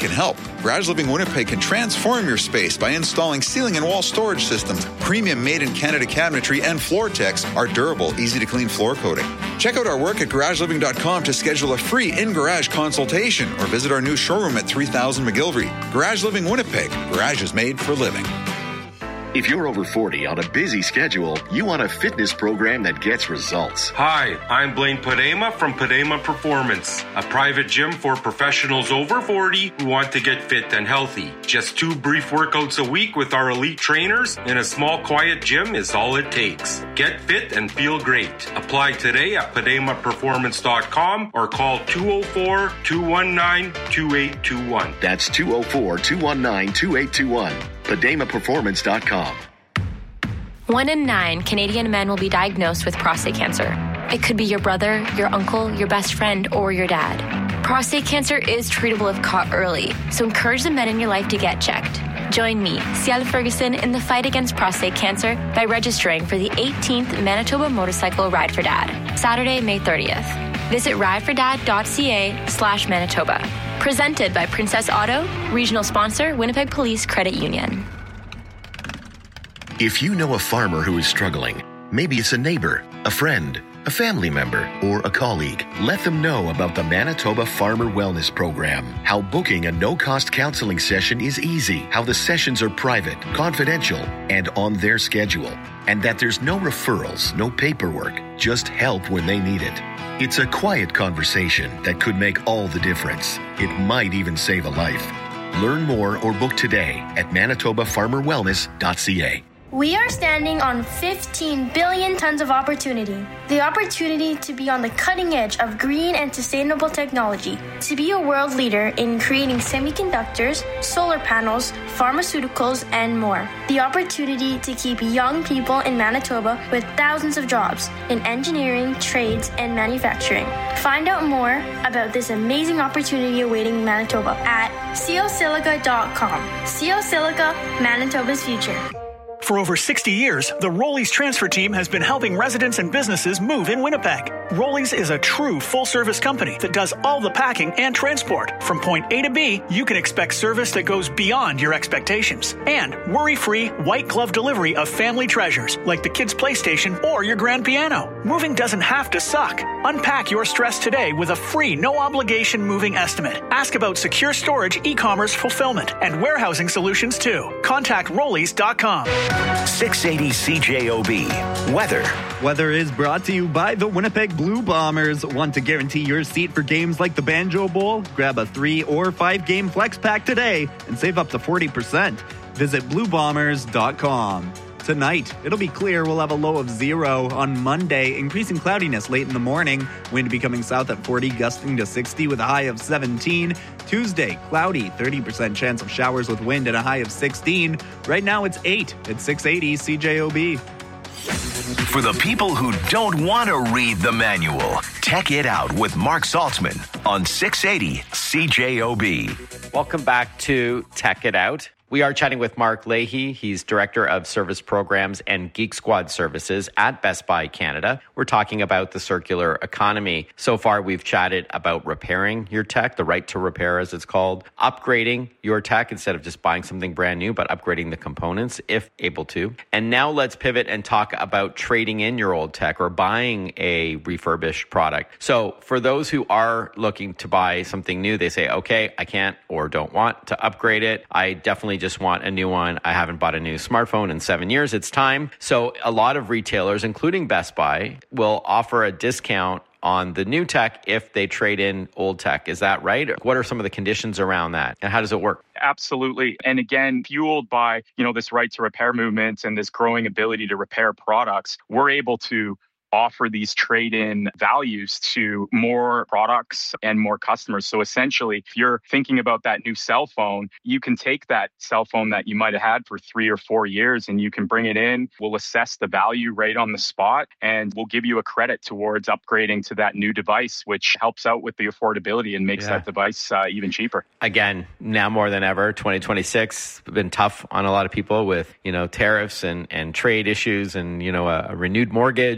can help. Garage Living Winnipeg can transform your space by installing ceiling and wall storage systems. Premium made-in-Canada cabinetry and floor techs are durable, easy-to-clean floor coating. Check out our work at garageliving.com to schedule a free in-garage consultation or visit our new showroom at 3000 McGilvery. Garage Living Winnipeg. Garage is made for living. If you're over 40 on a busy schedule, you want a fitness program that gets results. Hi, I'm Blaine Padema from Padema Performance, a private gym for professionals over 40 who want to get fit and healthy. Just 2 brief workouts a week with our elite trainers in a small, quiet gym is all it takes. Get fit and feel great. Apply today at PademaPerformance.com or call 204-219-2821. That's 204-219-2821. PademaPerformance.com. 1 in 9 Canadian men will be diagnosed with prostate cancer. It could be your brother, your uncle, your best friend, or your dad. Prostate cancer is treatable if caught early, so encourage the men in your life to get checked. Join me, Ciel Ferguson, in the fight against prostate cancer by registering for the 18th Manitoba Motorcycle Ride for Dad, Saturday, May 30th. Visit ridefordad.ca/Manitoba. Presented by Princess Auto, regional sponsor, Winnipeg Police Credit Union. If you know a farmer who is struggling, maybe it's a neighbor, a friend, a family member, or a colleague, let them know about the Manitoba Farmer Wellness Program. How booking a no-cost counseling session is easy. How the sessions are private, confidential, and on their schedule. And that there's no referrals, no paperwork, just help when they need it. It's a quiet conversation that could make all the difference. It might even save a life. Learn more or book today at manitobafarmerwellness.ca. We are standing on 15 billion tons of opportunity. The opportunity to be on the cutting edge of green and sustainable technology, to be a world leader in creating semiconductors, solar panels, pharmaceuticals, and more. The opportunity to keep young people in Manitoba with thousands of jobs in engineering, trades, and manufacturing. Find out more about this amazing opportunity awaiting Manitoba at cosilica.com. Cosilica, Manitoba's future. For over 60 years, the Rollies transfer team has been helping residents and businesses move in Winnipeg. Rollies is a true full-service company that does all the packing and transport. From point A to B, you can expect service that goes beyond your expectations. And worry-free, white-glove delivery of family treasures like the kids' PlayStation or your grand piano. Moving doesn't have to suck. Unpack your stress today with a free, no-obligation moving estimate. Ask about secure storage, e-commerce fulfillment, and warehousing solutions too. Contact Rollies.com. 680 CJOB. Weather. Weather is brought to you by the Winnipeg Blue Bombers. Want to guarantee your seat for games like the Banjo Bowl? Grab a 3 or 5 game flex pack today and save up to 40%. Visit bluebombers.com. Tonight, it'll be clear. We'll have a low of 0. On Monday, increasing cloudiness late in the morning. Wind becoming south at 40, gusting to 60 with a high of 17. Tuesday, cloudy, 30% chance of showers with wind and a high of 16. Right now, it's 8 at 680 CJOB. For the people who don't want to read the manual, Tech It Out with Mark Saltzman on 680 CJOB. Welcome back to Tech It Out. We are chatting with Mark Leahy. He's Director of Service Programs and Geek Squad Services at Best Buy Canada. We're talking about the circular economy. So far, we've chatted about repairing your tech, the right to repair as it's called, upgrading your tech instead of just buying something brand new, but upgrading the components if able to. And now let's pivot and talk about trading in your old tech or buying a refurbished product. So for those who are looking to buy something new, they say, okay, I can't or don't want to upgrade it. I definitely just want a new one. I haven't bought a new smartphone in 7 years. It's time. So a lot of retailers, including Best Buy, will offer a discount on the new tech if they trade in old tech. Is that right? What are some of the conditions around that? And how does it work? Absolutely. And again, fueled by, this right to repair movement and this growing ability to repair products, we're able to offer these trade-in values to more products and more customers. So essentially, if you're thinking about that new cell phone, you can take that cell phone that you might have had for 3 or 4 years and you can bring it in. We'll assess the value right on the spot and we'll give you a credit towards upgrading to that new device, which helps out with the affordability and makes that device even cheaper. Again, now more than ever, 2026 been tough on a lot of people with, tariffs and trade issues and, a renewed mortgage with a higher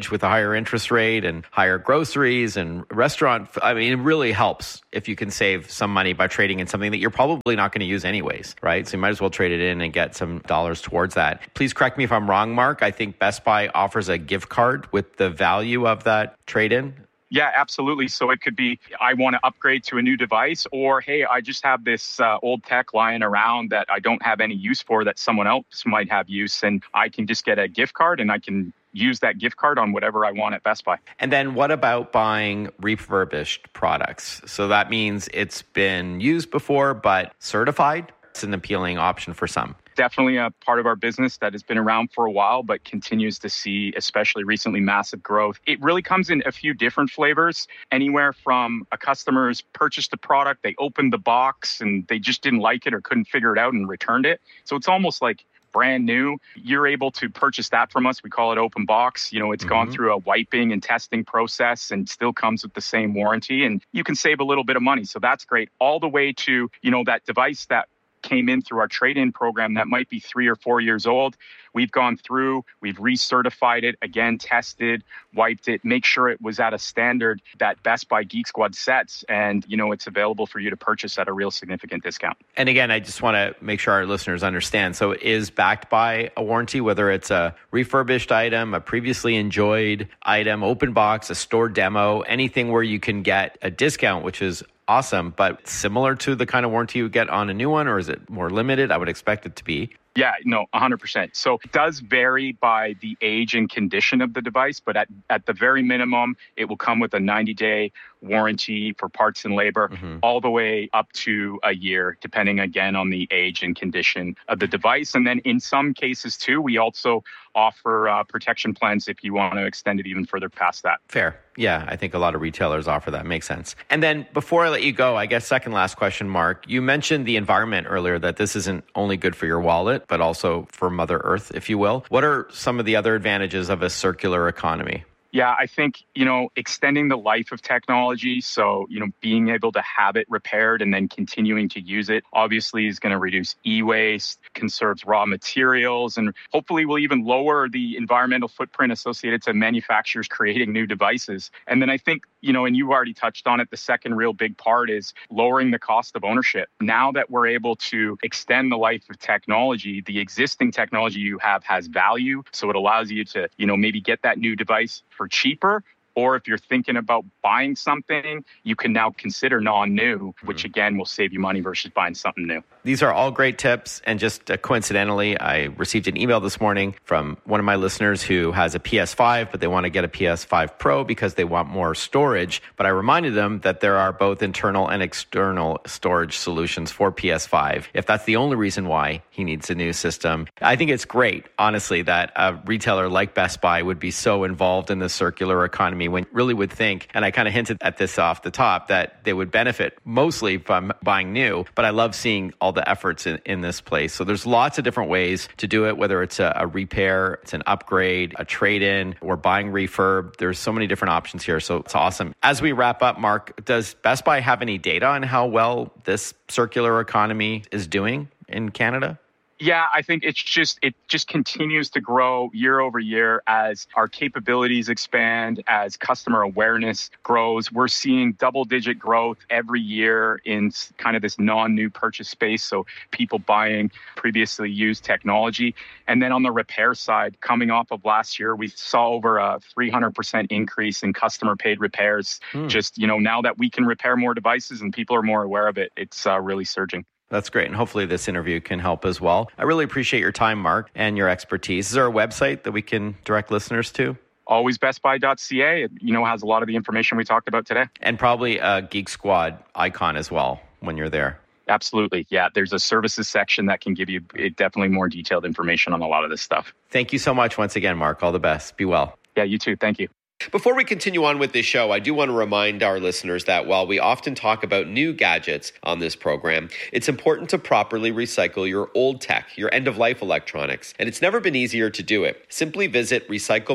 higher interest rate and higher groceries and restaurant. I mean, it really helps if you can save some money by trading in something that you're probably not going to use anyways, right? So you might as well trade it in and get some dollars towards that. Please correct me if I'm wrong, Mark. I think Best Buy offers a gift card with the value of that trade-in. Yeah, absolutely. So it could be, I want to upgrade to a new device, or, hey, I just have this old tech lying around that I don't have any use for that someone else might have use. And I can just get a gift card and I can use that gift card on whatever I want at Best Buy. And then what about buying refurbished products? So that means it's been used before, but certified. It's an appealing option for some. Definitely a part of our business that has been around for a while, but continues to see, especially recently, massive growth. It really comes in a few different flavors, anywhere from a customer's purchased a product, they opened the box and they just didn't like it or couldn't figure it out and returned it. So it's almost like brand new. You're able to purchase that from us. We call it open box. It's gone through a wiping and testing process and still comes with the same warranty, and you can save a little bit of money. So that's great. All the way to, that device that came in through our trade-in program that might be 3 or 4 years old. We've gone through, we've recertified it, again, tested, wiped it, make sure it was at a standard that Best Buy Geek Squad sets. And, it's available for you to purchase at a real significant discount. And again, I just want to make sure our listeners understand. So it is backed by a warranty, whether it's a refurbished item, a previously enjoyed item, open box, a store demo, anything where you can get a discount, which is awesome, but similar to the kind of warranty you get on a new one, or is it more limited? I would expect it to be. Yeah, no, 100%. So it does vary by the age and condition of the device, but at the very minimum, it will come with a 90-day warranty for parts and labor, all the way up to a year, depending, again, on the age and condition of the device. And then in some cases, too, we also offer protection plans if you want to extend it even further past that. Fair. Yeah, I think a lot of retailers offer that. Makes sense. And then before I let you go, I guess second last question, Mark, you mentioned the environment earlier, that this isn't only good for your wallet, but also for Mother Earth, if you will. What are some of the other advantages of a circular economy? Yeah, I think, extending the life of technology. So, being able to have it repaired and then continuing to use it obviously is going to reduce e-waste, conserves raw materials, and hopefully will even lower the environmental footprint associated to manufacturers creating new devices. And then I think, and you already touched on it, the second real big part is lowering the cost of ownership. Now that we're able to extend the life of technology, the existing technology you have has value. So it allows you to, maybe get that new device for cheaper. Or if you're thinking about buying something, you can now consider non-new, which again will save you money versus buying something new. These are all great tips. And just coincidentally, I received an email this morning from one of my listeners who has a PS5, but they want to get a PS5 Pro because they want more storage. But I reminded them that there are both internal and external storage solutions for PS5. If that's the only reason why he needs a new system, I think it's great, honestly, that a retailer like Best Buy would be so involved in the circular economy, when really would think, and I kind of hinted at this off the top, that they would benefit mostly from buying new. But I love seeing all the efforts in this place. So there's lots of different ways to do it, whether it's a repair, it's an upgrade, a trade-in, or buying refurb. There's so many different options here. So it's awesome. As we wrap up, Mark, does Best Buy have any data on how well this circular economy is doing in Canada? Yeah, I think it just continues to grow year over year as our capabilities expand, as customer awareness grows. We're seeing double-digit growth every year in kind of this non-new purchase space, so people buying previously used technology. And then on the repair side, coming off of last year, we saw over a 300% increase in customer-paid repairs. Just, now that we can repair more devices and people are more aware of it, it's really surging. That's great. And hopefully this interview can help as well. I really appreciate your time, Mark, and your expertise. Is there a website that we can direct listeners to? Always bestbuy.ca. It, has a lot of the information we talked about today. And probably a Geek Squad icon as well when you're there. Absolutely. Yeah, there's a services section that can give you definitely more detailed information on a lot of this stuff. Thank you so much once again, Mark. All the best. Be well. Yeah, you too. Thank you. Before we continue on with this show, I do want to remind our listeners that while we often talk about new gadgets on this program, it's important to properly recycle your old tech, your end-of-life electronics, and it's never been easier to do it. Simply visit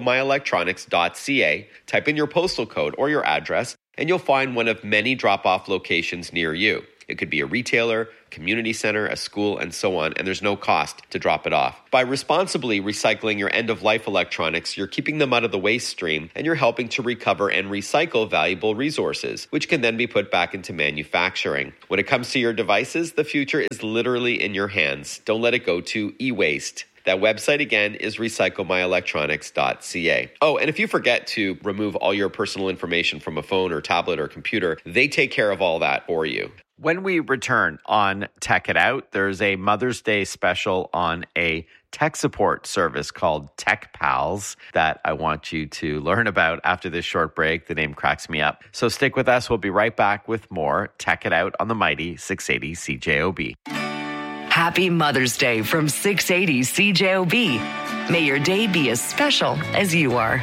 recyclemyelectronics.ca, type in your postal code or your address, and you'll find one of many drop-off locations near you. It could be a retailer, community center, a school, and so on, and there's no cost to drop it off. By responsibly recycling your end-of-life electronics, you're keeping them out of the waste stream, and you're helping to recover and recycle valuable resources, which can then be put back into manufacturing. When it comes to your devices, the future is literally in your hands. Don't let it go to e-waste. That website again is recyclemyelectronics.ca. Oh, and if you forget to remove all your personal information from a phone or tablet or computer, they take care of all that for you. When we return on Tech It Out, there's a Mother's Day special on a tech support service called Tech Pals that I want you to learn about after this short break. The name cracks me up. So stick with us. We'll be right back with more Tech It Out on the mighty 680 CJOB. Happy Mother's Day from 680 CJOB. May your day be as special as you are.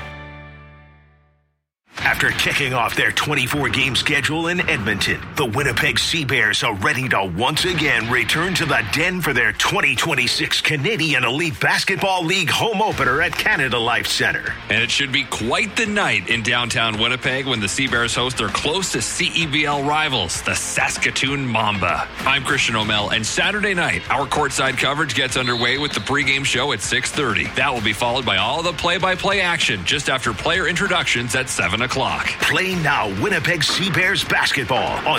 After kicking off their 24-game schedule in Edmonton, the Winnipeg Sea Bears are ready to once again return to the Den for their 2026 Canadian Elite Basketball League home opener at Canada Life Centre. And it should be quite the night in downtown Winnipeg when the Sea Bears host their closest CEBL rivals, the Saskatoon Mamba. I'm Christian O'Mell, and Saturday night, our courtside coverage gets underway with the pregame show at 6:30. That will be followed by all the play-by-play action just after player introductions at 7 o'clock. Play now Winnipeg Sea Bears basketball on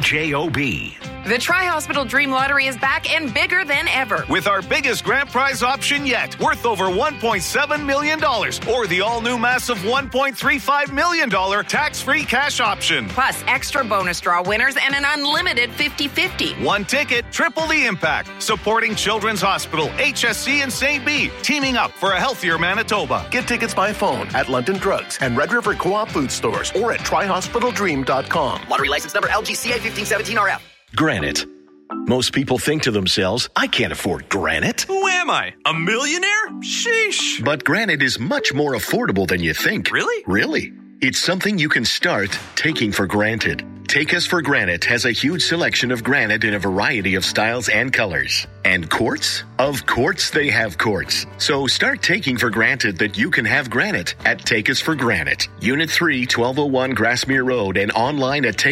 CJOB. The Tri-Hospital Dream Lottery is back and bigger than ever. With our biggest grand prize option yet, worth over $1.7 million, or the all-new massive $1.35 million tax-free cash option. Plus extra bonus draw winners and an unlimited 50-50. One ticket, triple the impact. Supporting Children's Hospital, HSC, and St. B. Teaming up for a healthier Manitoba. Get tickets by phone at London Drugs and Red River Co-op Food Stores or at tryhospitaldream.com. Lottery license number LGCA 1517RF. Granite. Most people think to themselves, I can't afford granite. Who am I? A millionaire? Sheesh. But granite is much more affordable than you think. Really? Really. It's something you can start taking for granted. Take Us for Granite has a huge selection of granite in a variety of styles and colors. And quartz? Of course they have quartz. So start taking for granted that you can have granite at Take Us for Granite. Unit 3, 1201 Grassmere Road, and online at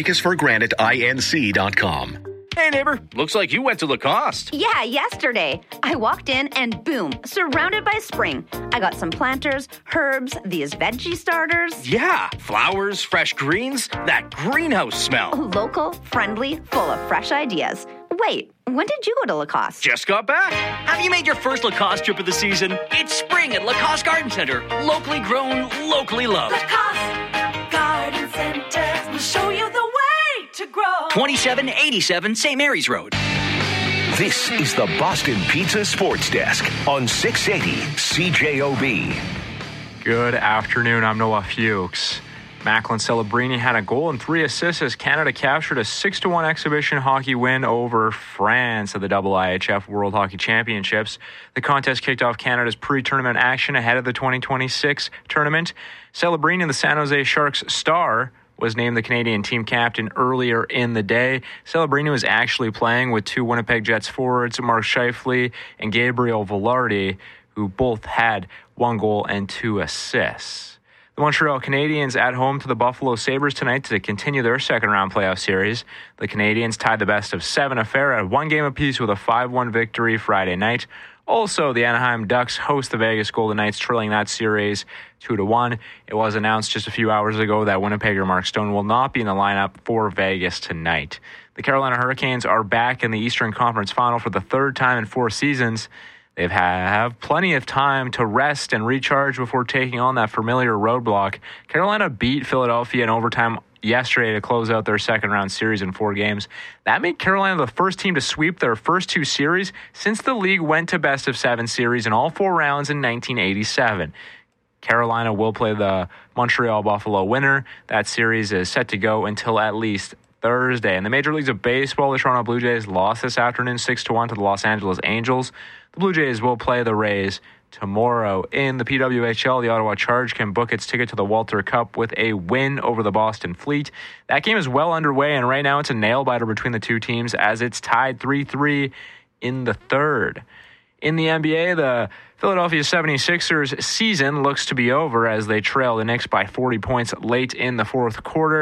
takeusforgraniteinc.com. Hey, neighbor. Looks like you went to Lacoste. Yeah, yesterday. I walked in and boom, surrounded by spring. I got some planters, herbs, these veggie starters. Yeah, flowers, fresh greens, that greenhouse smell. Local, friendly, full of fresh ideas. Wait, when did you go to Lacoste? Just got back. Have you made your first Lacoste trip of the season? It's spring at Lacoste Garden Center. Locally grown, locally loved. Lacoste Garden Center will show you the way to grow. 2787 St. Mary's Road. This is the Boston Pizza Sports Desk on 680 CJOB. Good afternoon. I'm Noah Fuchs. Macklin Celebrini had a goal and 3 assists as Canada captured a 6-1 exhibition hockey win over France at the IIHF World Hockey Championships. The contest kicked off Canada's pre-tournament action ahead of the 2026 tournament. Celebrini, the San Jose Sharks star, was named the Canadian team captain earlier in the day. Celebrini was actually playing with 2 Winnipeg Jets forwards, Mark Scheifele and Gabriel Velarde, who both had 1 goal and 2 assists. The Montreal Canadiens at home to the Buffalo Sabres tonight to continue their second-round playoff series. The Canadiens tied the best-of-7 affair at 1 game apiece with a 5-1 victory Friday night. Also, the Anaheim Ducks host the Vegas Golden Knights, trailing that series 2-1. It was announced just a few hours ago that Winnipegger Mark Stone will not be in the lineup for Vegas tonight. The Carolina Hurricanes are back in the Eastern Conference Final for the 3rd time in 4 seasons. They've have plenty of time to rest and recharge before taking on that familiar roadblock. Carolina beat Philadelphia in overtime yesterday to close out their second-round series in 4 games. That made Carolina the first team to sweep their first 2 series since the league went to best-of-7 series in all 4 rounds in 1987. Carolina will play the Montreal-Buffalo winner. That series is set to go until at least Thursday. In the Major Leagues of Baseball, the Toronto Blue Jays lost this afternoon 6-1 to the Los Angeles Angels. The Blue Jays will play the Rays tomorrow. In the PWHL, the Ottawa Charge can book its ticket to the Walter Cup with a win over the Boston Fleet. That game is well underway, and right now it's a nail-biter between the 2 teams as it's tied 3-3 in the 3rd. In the NBA, the Philadelphia 76ers season looks to be over as they trail the Knicks by 40 points late in the 4th quarter.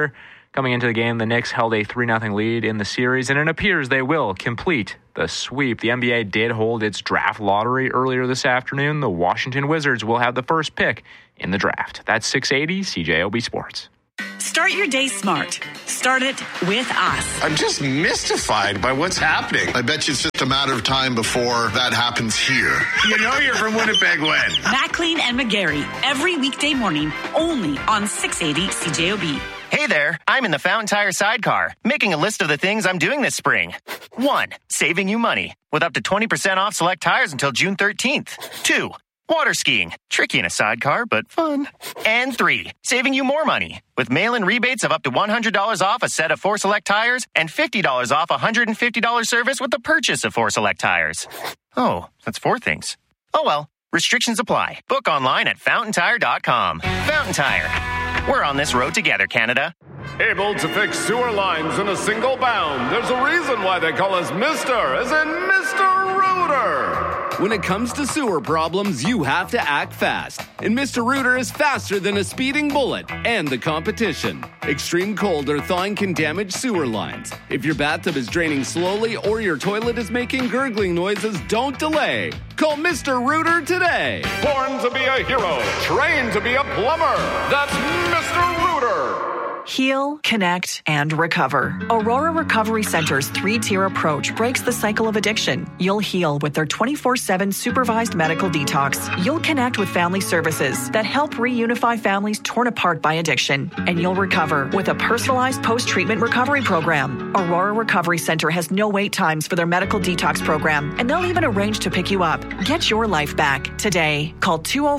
Coming into the game, the Knicks held a 3-0 lead in the series, and it appears they will complete the sweep. The NBA did hold its draft lottery earlier this afternoon. The Washington Wizards will have the first pick in the draft. That's 680 CJOB Sports. Start your day smart. Start it with us. I'm just mystified by what's happening. I bet you it's just a matter of time before that happens here. You know you're from Winnipeg when? Maclean and McGarry, every weekday morning, only on 680 CJOB. Hey there, I'm in the Fountain Tire sidecar, making a list of the things I'm doing this spring. 1. Saving you money, with up to 20% off select tires until June 13th. 2. Water skiing, tricky in a sidecar, but fun. And 3, saving you more money, with mail-in rebates of up to $100 off a set of 4 select tires and $50 off a $150 service with the purchase of 4 select tires. Oh, that's 4 things. Oh well, restrictions apply. Book online at fountaintire.com. Fountain Tire. We're on this road together, Canada. Able to fix sewer lines in a single bound. There's a reason why they call us Mr. as in Mr. Rooter. When it comes to sewer problems, you have to act fast. And Mr. Rooter is faster than a speeding bullet and the competition. Extreme cold or thawing can damage sewer lines. If your bathtub is draining slowly or your toilet is making gurgling noises, don't delay. Call Mr. Rooter today. Born to be a hero, trained to be a plumber. That's Mr. Rooter. Heal, connect, and recover. Aurora Recovery Center's 3-tier approach breaks the cycle of addiction. You'll heal with their 24/7 supervised medical detox. You'll connect with family services that help reunify families torn apart by addiction. And you'll recover with a personalized post-treatment recovery program. Aurora Recovery Center has no wait times for their medical detox program, and they'll even arrange to pick you up. Get your life back today. Call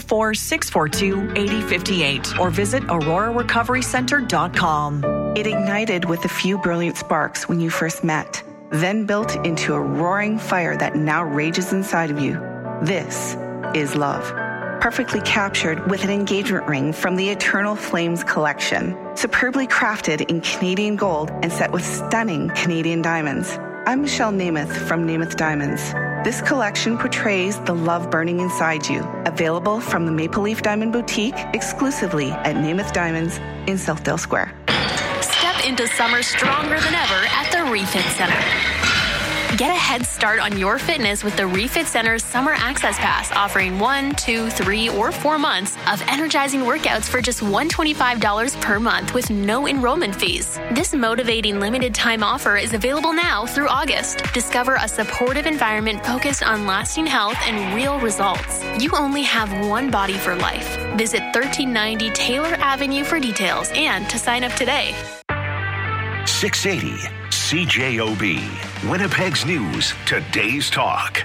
204-642-8058 or visit aurorarecoverycenter.com. It ignited with a few brilliant sparks when you first met, then built into a roaring fire that now rages inside of you. This is love. Perfectly captured with an engagement ring from the Eternal Flames collection, superbly crafted in Canadian gold and set with stunning Canadian diamonds. I'm Michelle Namath from Namath Diamonds. This collection portrays the love burning inside you. Available from the Maple Leaf Diamond Boutique exclusively at Namath Diamonds in Southdale Square. Step into summer stronger than ever at the Refit Center. Get a head start on your fitness with the Refit Center's Summer Access Pass, offering 1, 2, 3, or 4 months of energizing workouts for just $125 per month with no enrollment fees. This motivating limited-time offer is available now through August. Discover a supportive environment focused on lasting health and real results. You only have one body for life. Visit 1390 Taylor Avenue for details and to sign up today. 680 CJOB, Winnipeg's News, Today's Talk.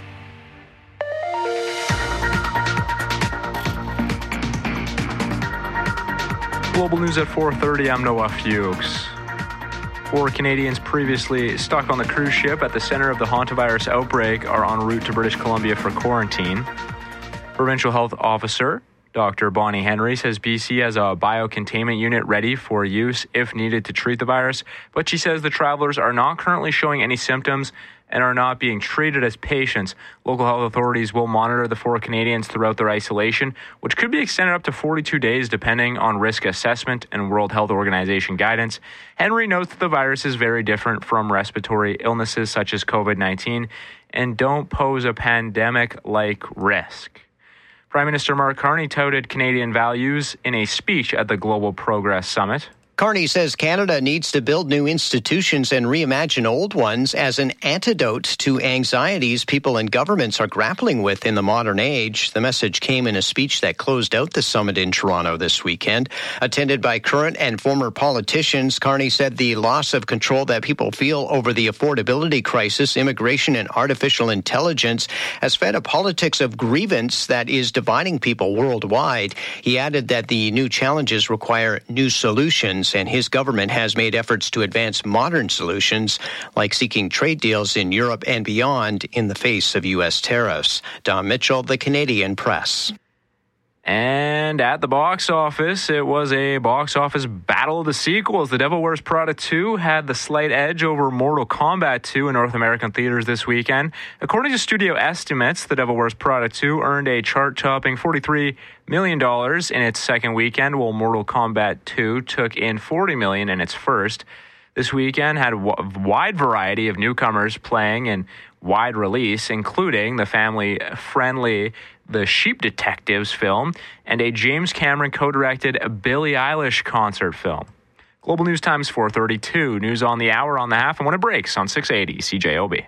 Global News at 4:30, I'm Noah Fuchs. 4 Canadians previously stuck on the cruise ship at the center of the hantavirus outbreak are en route to British Columbia for quarantine. Provincial Health Officer Dr. Bonnie Henry says BC has a biocontainment unit ready for use if needed to treat the virus, but she says the travelers are not currently showing any symptoms and are not being treated as patients. Local health authorities will monitor the 4 Canadians throughout their isolation, which could be extended up to 42 days depending on risk assessment and World Health Organization guidance. Henry notes that the virus is very different from respiratory illnesses such as COVID-19 and don't pose a pandemic-like risk. Prime Minister Mark Carney touted Canadian values in a speech at the Global Progress Summit. Carney says Canada needs to build new institutions and reimagine old ones as an antidote to anxieties people and governments are grappling with in the modern age. The message came in a speech that closed out the summit in Toronto this weekend. Attended by current and former politicians, Carney said the loss of control that people feel over the affordability crisis, immigration, and artificial intelligence has fed a politics of grievance that is dividing people worldwide. He added that the new challenges require new solutions, and his government has made efforts to advance modern solutions, like seeking trade deals in Europe and beyond in the face of U.S. tariffs. Don Mitchell, The Canadian Press. And at the box office, it was a box office battle of the sequels. The Devil Wears Prada 2 had the slight edge over Mortal Kombat 2 in North American theaters this weekend. According to studio estimates, The Devil Wears Prada 2 earned a chart-topping $43 million in its second weekend, while Mortal Kombat 2 took in $40 million in its first. This weekend had a wide variety of newcomers playing in wide release, including the family-friendly The Sheep Detectives film and a James Cameron co-directed Billie Eilish concert film. Global News Times 4:32. News on the hour, on the half, and when it breaks on 680 CJOB.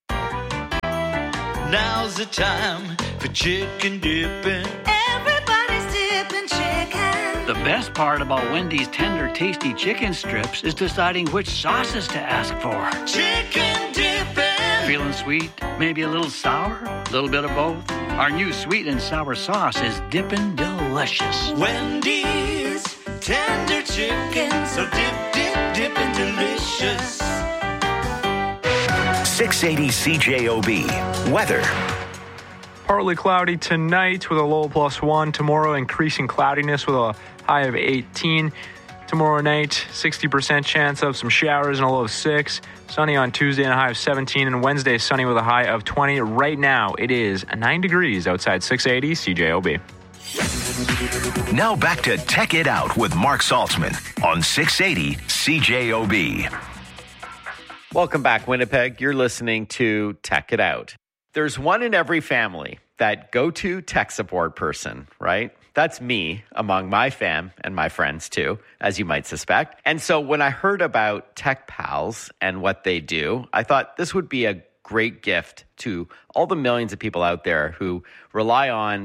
Now's the time for chicken dipping. Everybody's dipping chicken. The best part about Wendy's tender, tasty chicken strips is deciding which sauces to ask for. Chicken dipping. Feeling sweet? Maybe a little sour? A little bit of both? Our new sweet and sour sauce is dippin' delicious. Wendy's tender chicken, so dip, dip, dippin' delicious. 680 CJOB. Weather. Partly cloudy tonight with a low +1. Tomorrow, increasing cloudiness with a high of 18. Tomorrow night, 60% chance of some showers and a low of 6. Sunny on Tuesday and a high of 17. And Wednesday, sunny with a high of 20. Right now, it is 9 degrees outside 680 CJOB. Now back to Tech It Out with Mark Saltzman on 680 CJOB. Welcome back, Winnipeg. You're listening to Tech It Out. There's one in every family, that go-to tech support person, right? That's me among my fam and my friends too, as you might suspect. And so when I heard about Tech Pals and what they do, I thought this would be a great gift to all the millions of people out there who rely on,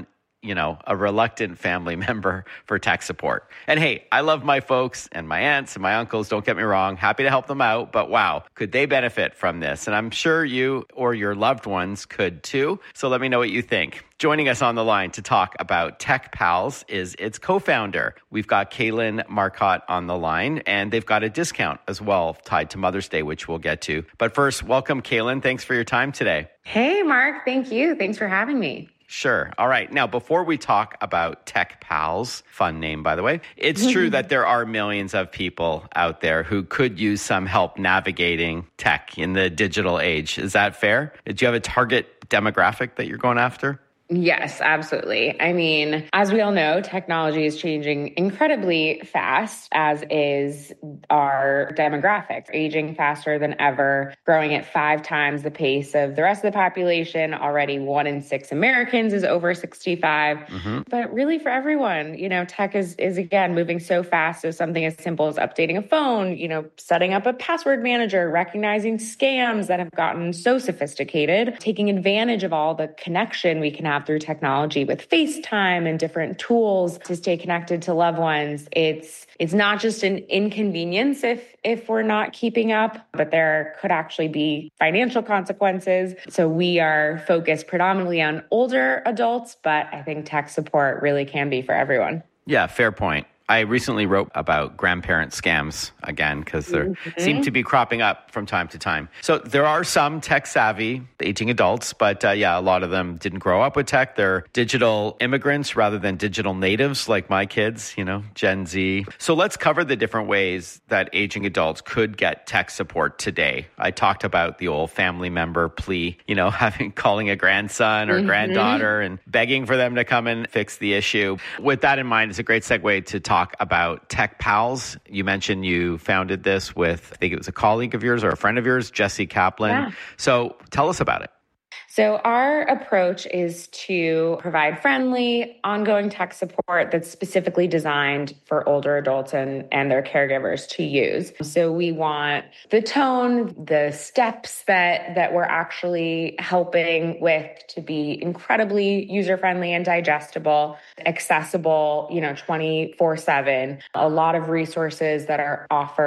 a reluctant family member for tech support. And hey, I love my folks and my aunts and my uncles, don't get me wrong, happy to help them out, but wow, could they benefit from this? And I'm sure you or your loved ones could too. So let me know what you think. Joining us on the line to talk about Tech Pals is its co-founder. We've got Kaylin Marcotte on the line, and they've got a discount as well tied to Mother's Day, which we'll get to. But first, welcome, Kaylin. Thanks for your time today. Hey, Mark. Thank you. Thanks for having me. Sure. All right. Now, before we talk about Tech Pals, fun name, by the way, it's true that there are millions of people out there who could use some help navigating tech in the digital age. Is that fair? Do you have a target demographic that you're going after? Yes, absolutely. I mean, as we all know, technology is changing incredibly fast, as is our demographics, aging faster than ever, growing at 5 times the pace of the rest of the population. Already 1 in 6 Americans is over 65. But really for everyone, tech is again moving so fast. So something as simple as updating a phone, setting up a password manager, recognizing scams that have gotten so sophisticated, taking advantage of all the connection we can have through technology with FaceTime and different tools to stay connected to loved ones. It's not just an inconvenience if we're not keeping up, but there could actually be financial consequences. So we are focused predominantly on older adults, but I think tech support really can be for everyone. Yeah, fair point. I recently wrote about grandparent scams again, because they seem to be cropping up from time to time. So there are some tech-savvy aging adults, but a lot of them didn't grow up with tech. They're digital immigrants rather than digital natives like my kids, Gen Z. So let's cover the different ways that aging adults could get tech support today. I talked about the old family member plea, calling a grandson or granddaughter and begging for them to come and fix the issue. With that in mind, it's a great segue to talk about Tech Pals. You mentioned you founded this with, I think it was a colleague of yours or a friend of yours, Jesse Kaplan. Yeah. So tell us about it. So our approach is to provide friendly, ongoing tech support that's specifically designed for older adults and their caregivers to use. So we want the tone, the steps that we're actually helping with to be incredibly user-friendly and digestible, accessible, 24/7. A lot of resources that are offered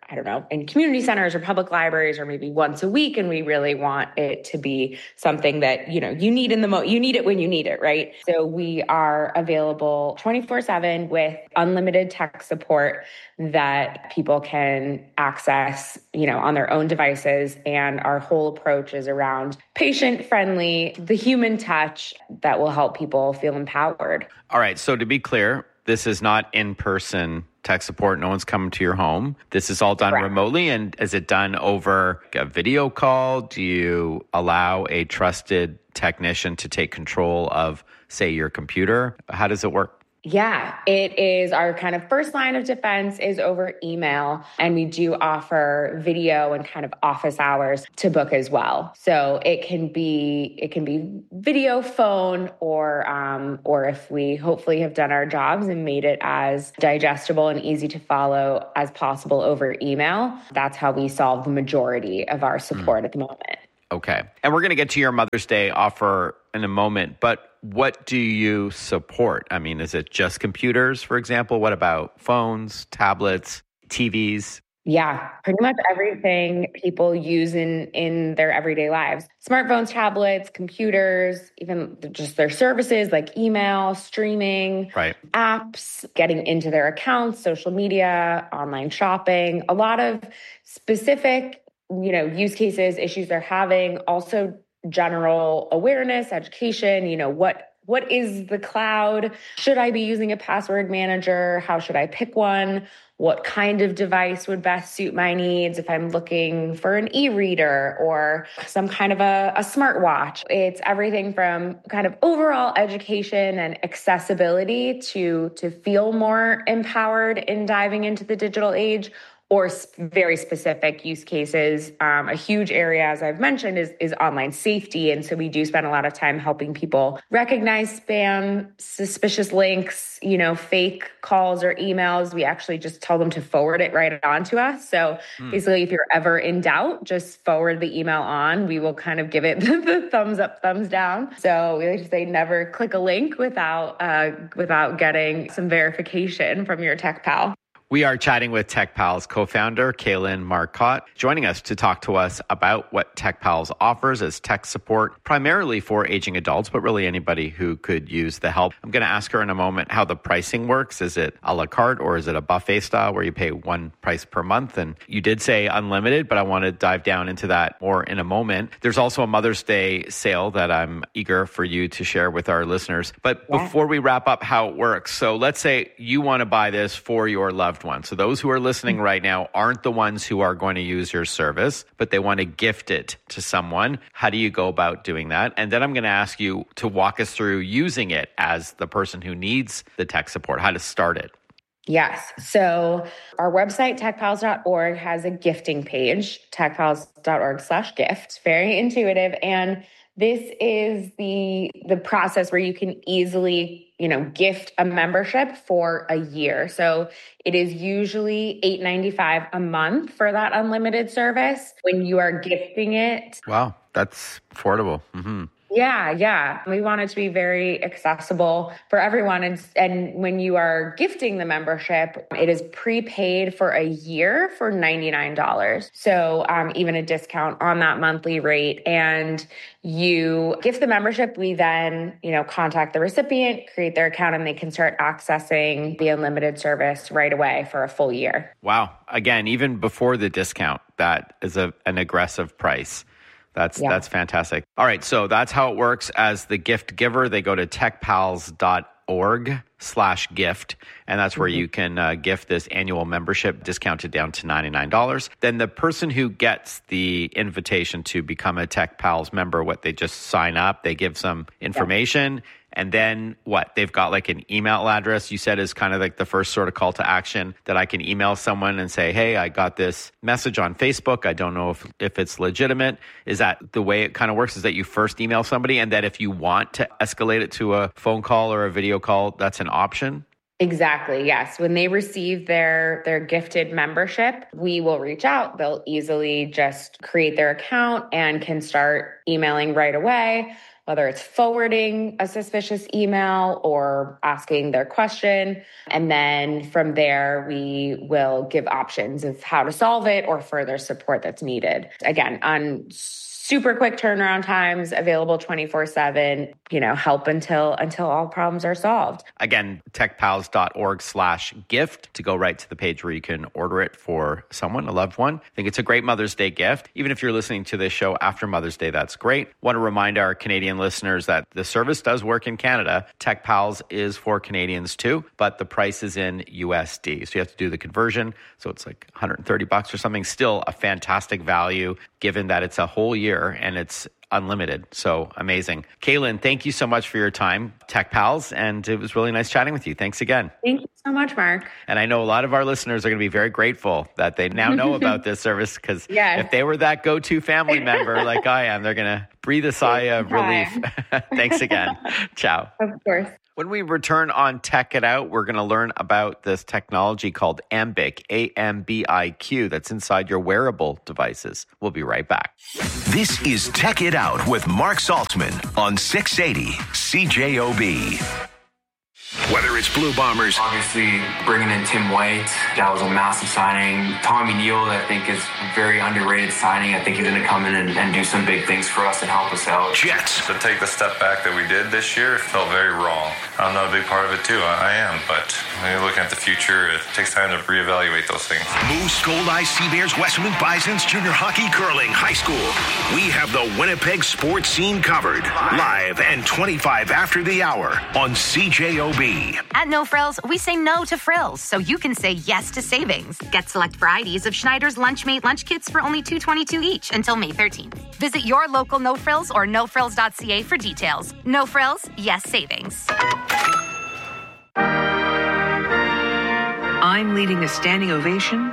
I don't know, in community centers or public libraries, or maybe once a week. And we really want it to be something that, you need in you need it when you need it, right? So we are available 24/7 with unlimited tech support that people can access, on their own devices. And our whole approach is around patient-friendly, the human touch that will help people feel empowered. All right. So to be clear, this is not in-person tech support. No one's coming to your home. This is all done remotely. And is it done over a video call? Do you allow a trusted technician to take control of, say, your computer? How does it work? Yeah, it is our kind of first line of defense is over email. And we do offer video and kind of office hours to book as well. So it can be video, phone, or if we hopefully have done our jobs and made it as digestible and easy to follow as possible over email. That's how we solve the majority of our support at the moment. Okay. And we're going to get to your Mother's Day offer in a moment, but what do you support? I mean, is it just computers, for example? What about phones, tablets, TVs? Yeah, pretty much everything people use in their everyday lives. Smartphones, tablets, computers, even just their services like email, streaming, apps, getting into their accounts, social media, online shopping, a lot of specific use cases, issues they're having, also general awareness, education, what is the cloud? Should I be using a password manager? How should I pick one? What kind of device would best suit my needs if I'm looking for an e-reader or some kind of a smartwatch? It's everything from kind of overall education and accessibility to feel more empowered in diving into the digital age, or very specific use cases. A huge area, as I've mentioned, is online safety. And so we do spend a lot of time helping people recognize spam, suspicious links, fake calls or emails. We actually just tell them to forward it right on to us. So basically, if you're ever in doubt, just forward the email on. We will kind of give it the thumbs up, thumbs down. So we like to say never click a link without getting some verification from your tech pal. We are chatting with TechPal's co-founder, Kaylin Marcotte, joining us to talk to us about what TechPal's offers as tech support, primarily for aging adults, but really anybody who could use the help. I'm going to ask her in a moment how the pricing works. Is it a la carte or is it a buffet style where you pay one price per month? And you did say unlimited, but I want to dive down into that more in a moment. There's also a Mother's Day sale that I'm eager for you to share with our listeners. But before we wrap up how it works, so let's say you want to buy this for your loved one. So those who are listening right now aren't the ones who are going to use your service, but they want to gift it to someone. How do you go about doing that? And then I'm going to ask you to walk us through using it as the person who needs the tech support, how to start it. Yes. So our website, techpals.org, has a gifting page, techpals.org/gift. Very intuitive. And this is the process where you can easily, gift a membership for a year. So it is usually $8.95 a month for that unlimited service when you are gifting it. Wow, that's affordable. Mm-hmm. Yeah. We want it to be very accessible for everyone. And when you are gifting the membership, it is prepaid for a year for $99. So even a discount on that monthly rate. And you gift the membership, we then, contact the recipient, create their account, and they can start accessing the unlimited service right away for a full year. Wow. Again, even before the discount, that is an aggressive price. That's fantastic. All right. So that's how it works as the gift giver. They go to techpals.org/gift. And that's where you can gift this annual membership discounted down to $99. Then the person who gets the invitation to become a TechPals member, they just sign up, they give some information. And then what? They've got like an email address, you said, is kind of like the first sort of call to action that I can email someone and say, hey, I got this message on Facebook. I don't know if it's legitimate. Is that the way it kind of works, is that you first email somebody and that if you want to escalate it to a phone call or a video call, that's an option? Exactly. Yes. When they receive their gifted membership, we will reach out. They'll easily just create their account and can start emailing right away, whether it's forwarding a suspicious email or asking their question. And then from there, we will give options of how to solve it or further support that's needed. Again, on super quick turnaround times, available 24/7, help until all problems are solved. Again, techpals.org/gift to go right to the page where you can order it for someone, a loved one. I think it's a great Mother's Day gift. Even if you're listening to this show after Mother's Day, that's great. Want to remind our Canadian listeners that the service does work in Canada. TechPals is for Canadians too, but the price is in USD. So you have to do the conversion. So it's like $130 or something. Still a fantastic value given that it's a whole year and it's unlimited. So amazing. Kaylin, thank you so much for your time, Tech Pals, and it was really nice chatting with you. Thanks again. Thank you so much, Mark. And I know a lot of our listeners are going to be very grateful that they now know about this service, because if they were that go-to family member like I am, they're going to breathe a sigh of relief. Thanks again. Ciao. Of course. When we return on Tech It Out, we're going to learn about this technology called Ambiq, A-M-B-I-Q, that's inside your wearable devices. We'll be right back. This is Tech It Out with Mark Saltzman on 680 CJOB. Whether it's Blue Bombers, obviously bringing in Tim White, that was a massive signing. Tommy Neal, I think, is a very underrated signing. I think he's going to come in and do some big things for us and help us out. Jets. To take the step back that we did this year, it felt very wrong. I'm not a big part of it too. I am, but when you're looking at the future, it takes time to reevaluate those things. Moose, Gold Eyes, Seabears, Westwood Bisons, junior hockey, curling, high school. We have the Winnipeg sports scene covered. Live and 25 after the hour on CJOB. At No Frills, we say no to frills, so you can say yes to savings. Get select varieties of Schneider's Lunchmate lunch kits for only $2.22 each until May 13th. Visit your local No Frills or nofrills.ca for details. No Frills, yes savings. I'm leading a standing ovation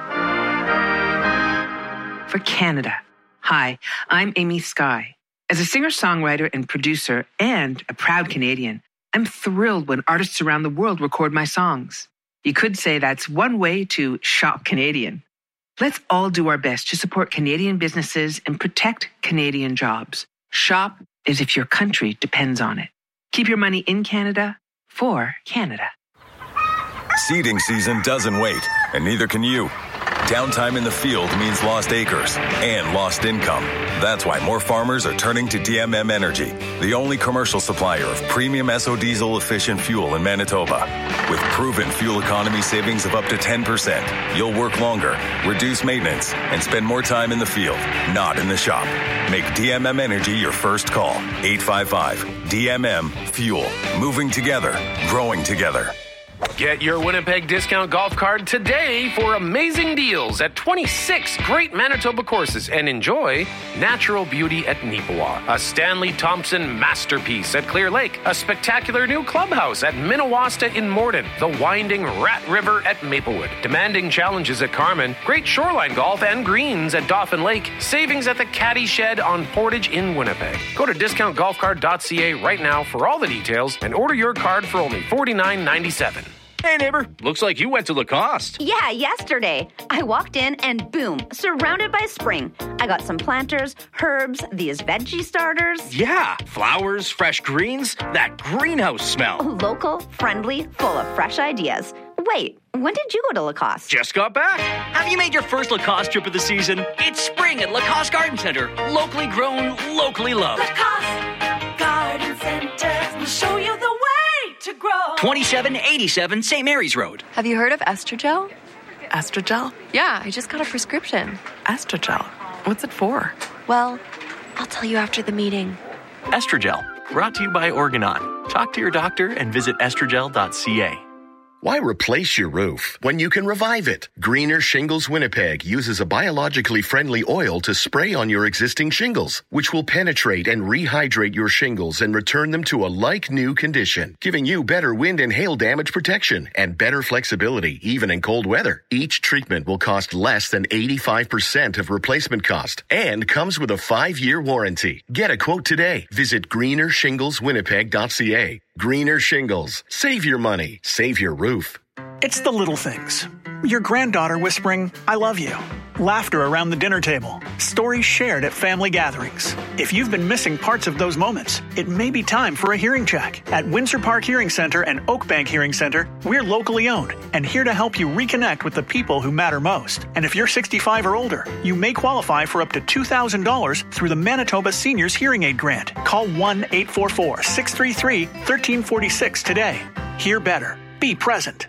for Canada. Hi, I'm Amy Skye. As a singer-songwriter and producer and a proud Canadian, I'm thrilled when artists around the world record my songs. You could say that's one way to shop Canadian. Let's all do our best to support Canadian businesses and protect Canadian jobs. Shop as if your country depends on it. Keep your money in Canada for Canada. Seeding season doesn't wait, and neither can you. Downtime in the field means lost acres and lost income. That's why more farmers are turning to DMM Energy, the only commercial supplier of premium SO diesel efficient fuel in Manitoba. With proven fuel economy savings of up to 10%, you'll work longer, reduce maintenance, and spend more time in the field, not in the shop. Make DMM Energy your first call. 855-DMM-FUEL. Moving together, growing together. Get your Winnipeg discount golf card today for amazing deals at 26 great Manitoba courses, and enjoy natural beauty at Neepawa, a Stanley Thompson masterpiece at Clear Lake, a spectacular new clubhouse at Minnewasta in Morden, the winding Rat River at Maplewood, demanding challenges at Carman, great shoreline golf and greens at Dauphin Lake, savings at the Caddy Shed on Portage in Winnipeg. Go to discountgolfcard.ca right now for all the details and order your card for only $49.97. Hey, neighbor. Looks like you went to Lacoste. Yeah, yesterday. I walked in and boom, surrounded by spring. I got some planters, herbs, these veggie starters. Yeah, flowers, fresh greens, that greenhouse smell. Local, friendly, full of fresh ideas. Wait, when did you go to Lacoste? Just got back. Have you made your first Lacoste trip of the season? It's spring at Lacoste Garden Center. Locally grown, locally loved. Lacoste Garden Center will show you the way to grow. 2787 St. Mary's Road. Have you heard of Estrogel? Estrogel? Yeah, I just got a prescription. Estrogel? What's it for? Well, I'll tell you after the meeting. Estrogel, brought to you by Organon. Talk to your doctor and visit estrogel.ca. Why replace your roof when you can revive it? Greener Shingles Winnipeg uses a biologically friendly oil to spray on your existing shingles, which will penetrate and rehydrate your shingles and return them to a like-new condition, giving you better wind and hail damage protection and better flexibility even in cold weather. Each treatment will cost less than 85% of replacement cost and comes with a 5-year warranty. Get a quote today. Visit greenershingleswinnipeg.ca. Greener shingles. Save your money. Save your roof. It's the little things. Your granddaughter whispering, "I love you." Laughter around the dinner table. Stories shared at family gatherings. If you've been missing parts of those moments, it may be time for a hearing check. At Windsor Park Hearing Center and Oak Bank Hearing Center, we're locally owned and here to help you reconnect with the people who matter most. And if you're 65 or older, you may qualify for up to $2,000 through the Manitoba Seniors Hearing Aid Grant. Call 1-844-633-1346 today. Hear better. Be present.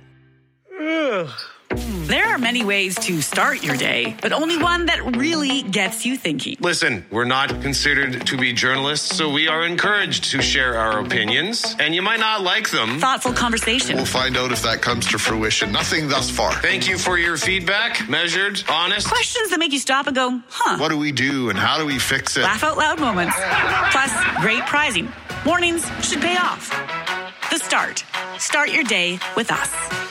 There are many ways to start your day, but only one that really gets you thinking. Listen, we're not considered to be journalists, so we are encouraged to share our opinions, and you might not like them. Thoughtful conversation. We'll find out if that comes to fruition. Nothing thus far. Thank you for your feedback. Measured, honest. Questions that make you stop and go, huh? What do we do and how do we fix it? Laugh out loud moments. Plus, great prizing. Mornings should pay off. The Start. Start your day with us.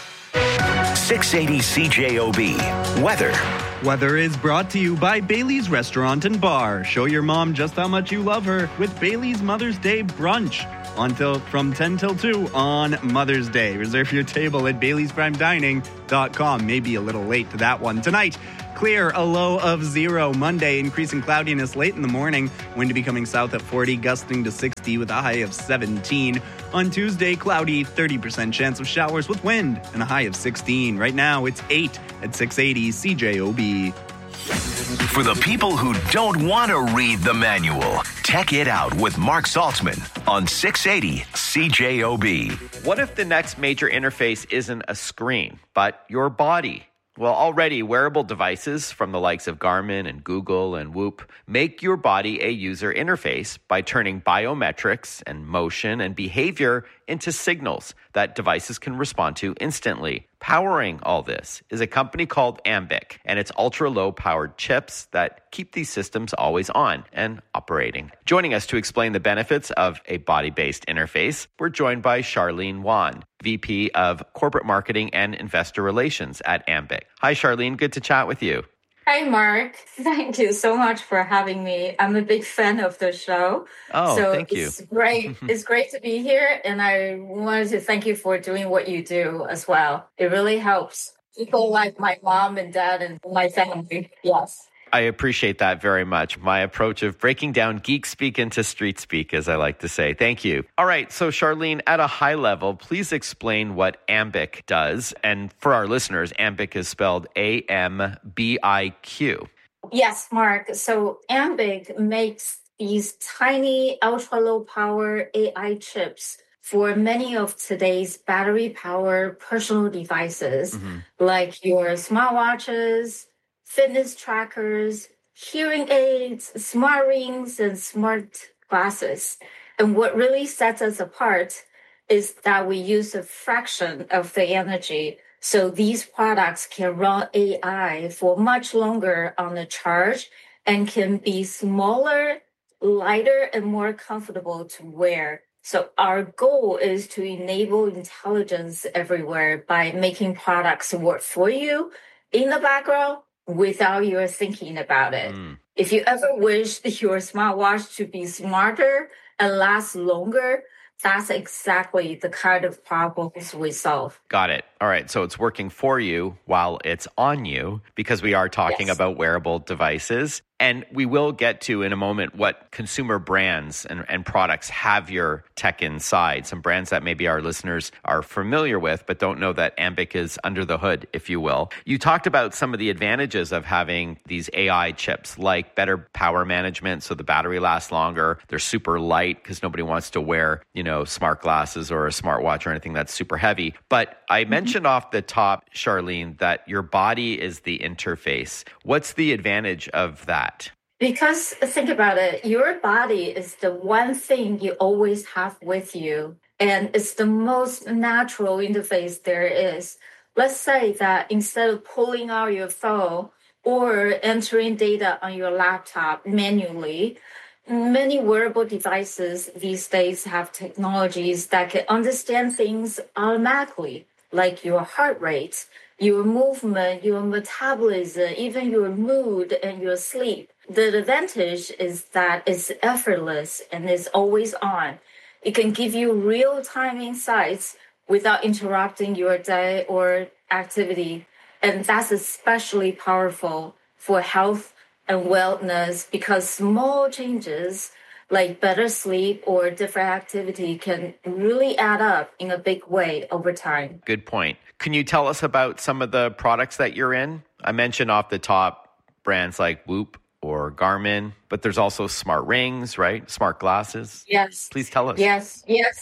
680 CJOB. Weather. Weather is brought to you by Bailey's Restaurant and Bar. Show your mom just how much you love her with Bailey's Mother's Day Brunch. From 10 till 2 on Mother's Day. Reserve your table at Bailey'sPrimeDining.com. Maybe a little late to that one. Tonight, clear, a low of 0. Monday, increasing cloudiness late in the morning. Wind becoming south at 40, gusting to 60 with a high of 17. On Tuesday, cloudy, 30% chance of showers with wind and a high of 16. Right now, it's 8 at 680 CJOB. For the people who don't want to read the manual, Tech It Out with Mark Saltzman on 680 CJOB. What if the next major interface isn't a screen, but your body? Well, already wearable devices from the likes of Garmin and Google and Whoop make your body a user interface by turning biometrics and motion and behavior into signals that devices can respond to instantly. Powering all this is a company called Ambiq and its ultra-low powered chips that keep these systems always on and operating. Joining us to explain the benefits of a body-based interface, we're joined by Charlene Wan, VP of Corporate Marketing and Investor Relations at Ambiq. Hi, Charlene. Good to chat with you. Hi, Mark. Thank you so much for having me. I'm a big fan of the show. Oh, so thank you. It's great. It's great to be here. And I wanted to thank you for doing what you do as well. It really helps people like my mom and dad and my family. Yes. I appreciate that very much. My approach of breaking down geek speak into street speak, as I like to say. Thank you. All right. So, Charlene, at a high level, please explain what Ambiq does. And for our listeners, Ambiq is spelled AMBIQ. Yes, Mark. So Ambiq makes these tiny ultra-low power AI chips for many of today's battery-powered personal devices, like your smartwatches, fitness trackers, hearing aids, smart rings, and smart glasses. And what really sets us apart is that we use a fraction of the energy. So these products can run AI for much longer on a charge and can be smaller, lighter, and more comfortable to wear. So our goal is to enable intelligence everywhere by making products work for you in the background without your thinking about it. If you ever wish your smartwatch to be smarter and last longer, that's exactly the kind of problems we solve. Got it. All right. So it's working for you while it's on you, because we are talking about wearable devices. And we will get to in a moment what consumer brands and products have your tech inside. Some brands that maybe our listeners are familiar with, but don't know that Ambiq is under the hood, if you will. You talked about some of the advantages of having these AI chips, like better power management, so the battery lasts longer. They're super light because nobody wants to wear, smart glasses or a smartwatch or anything that's super heavy. But I mentioned off the top, Charlene, that your body is the interface. What's the advantage of that? Because think about it, your body is the one thing you always have with you, and it's the most natural interface there is. Let's say that instead of pulling out your phone or entering data on your laptop manually, many wearable devices these days have technologies that can understand things automatically, like your heart rate, your movement, your metabolism, even your mood and your sleep. The advantage is that it's effortless and it's always on. It can give you real-time insights without interrupting your day or activity. And that's especially powerful for health and wellness because small changes like better sleep or different activity can really add up in a big way over time. Good point. Can you tell us about some of the products that you're in? I mentioned off the top brands like Whoop or Garmin, but there's also smart rings, right? Smart glasses. Yes. Please tell us. Yes.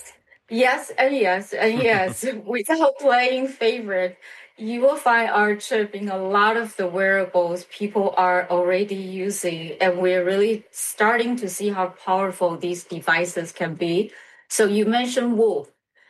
Without playing favorite, you will find our chip in a lot of the wearables people are already using, and we're really starting to see how powerful these devices can be. So you mentioned Whoop.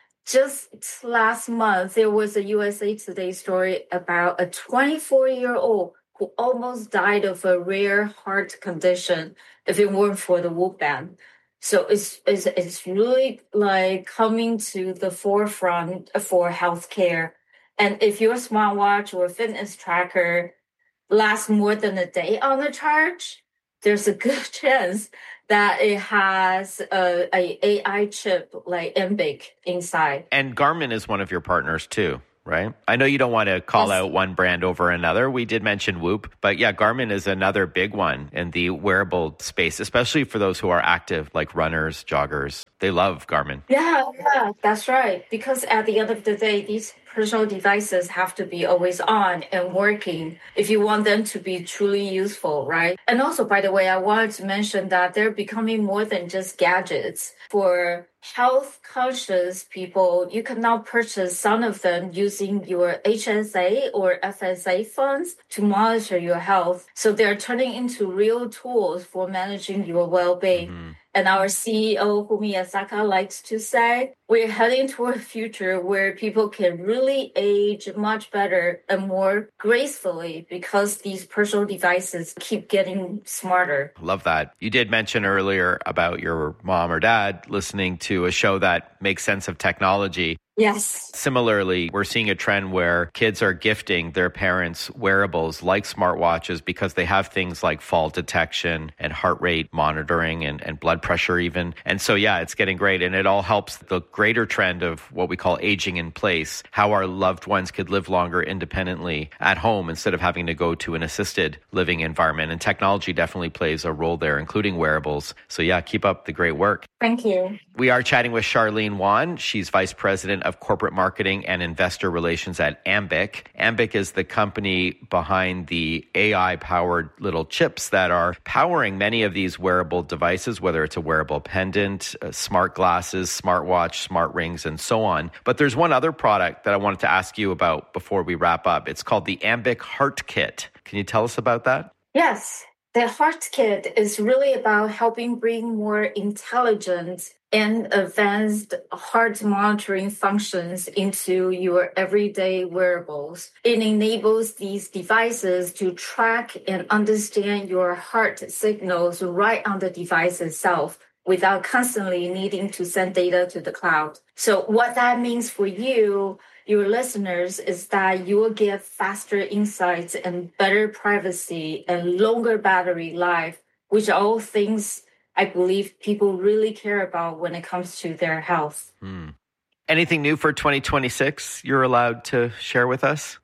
Just last month, there was a USA Today story about a 24-year-old who almost died of a rare heart condition if it weren't for the Whoop band. So it's really like coming to the forefront for healthcare. And if your smartwatch or fitness tracker lasts more than a day on the charge, there's a good chance that it has a AI chip like MBIC inside. And Garmin is one of your partners too, right? I know you don't want to call out one brand over another. We did mention Whoop, but yeah, Garmin is another big one in the wearable space, especially for those who are active, like runners, joggers. They love Garmin. Yeah, that's right. Because at the end of the day, these personal devices have to be always on and working if you want them to be truly useful, right? And also, by the way, I wanted to mention that they're becoming more than just gadgets. For health conscious people, you can now purchase some of them using your HSA or FSA funds to monitor your health. So they're turning into real tools for managing your well-being. Mm-hmm. And our CEO, Fumi Asaka, likes to say, we're heading toward a future where people can really age much better and more gracefully because these personal devices keep getting smarter. Love that. You did mention earlier about your mom or dad listening to a show that makes sense of technology. Yes. Similarly, we're seeing a trend where kids are gifting their parents wearables like smartwatches because they have things like fall detection and heart rate monitoring and blood pressure even. And so, yeah, it's getting great. And it all helps the greater trend of what we call aging in place, how our loved ones could live longer independently at home instead of having to go to an assisted living environment. And technology definitely plays a role there, including wearables. So, yeah, keep up the great work. Thank you. We are chatting with Charlene Wan. She's Vice President of Corporate Marketing and Investor Relations at Ambiq. Ambiq is the company behind the AI-powered little chips that are powering many of these wearable devices, whether it's a wearable pendant, smart glasses, smartwatch, smart rings, and so on. But there's one other product that I wanted to ask you about before we wrap up. It's called the Ambiq Heart Kit. Can you tell us about that? Yes. The Heart Kit is really about helping bring more intelligent and advanced heart monitoring functions into your everyday wearables. It enables these devices to track and understand your heart signals right on the device itself without constantly needing to send data to the cloud. So what that means for you, your listeners, is that you will get faster insights and better privacy and longer battery life, which are all things I believe people really care about when it comes to their health. Anything new for 2026 you're allowed to share with us?